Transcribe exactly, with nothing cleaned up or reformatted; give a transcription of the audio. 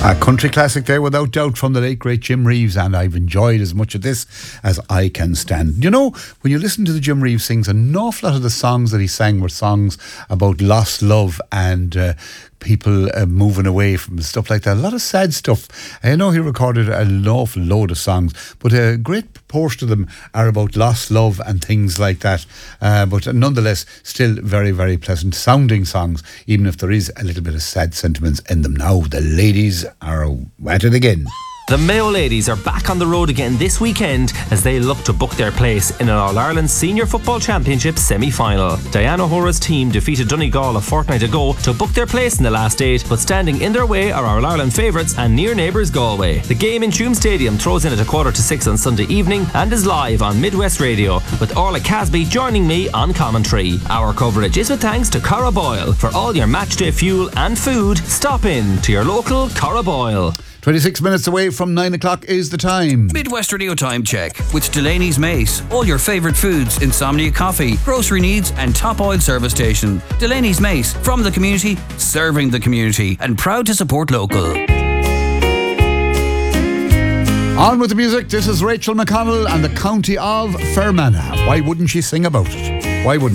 A country classic there, without doubt, from the late great Jim Reeves, and I've enjoyed as much of this as I can stand. You know, when you listen to the Jim Reeves sings, an awful lot of the songs that he sang were songs about lost love and uh, people uh, moving away from stuff like that. A lot of sad stuff. I know he recorded an awful load of songs, but a great proportion of them are about lost love and things like that. Uh, but nonetheless, still very, very pleasant sounding songs, even if there is a little bit of sad sentiments in them. Now, the ladies are at it again. The Mayo ladies are back on the road again this weekend as they look to book their place in an All-Ireland Senior Football Championship semi-final. Diana O'Hora's team defeated Donegal a fortnight ago to book their place in the last eight, but standing in their way are All-Ireland favourites and near neighbours Galway. The game in Tuam Stadium throws in at a quarter to six on Sunday evening and is live on Midwest Radio, with Orla Casby joining me on commentary. Our coverage is with thanks to Cara Boyle. For all your matchday fuel and food, stop in to your local Cara Boyle. twenty-six minutes away from nine o'clock is the time. Midwest Radio Time Check with Delaney's Mace. All your favourite foods, insomnia coffee, grocery needs and top oil service station. Delaney's Mace, from the community, serving the community, and proud to support local. On with the music. This is Rachel McConnell and the County of Fermanagh. Why wouldn't she sing about it? Why wouldn't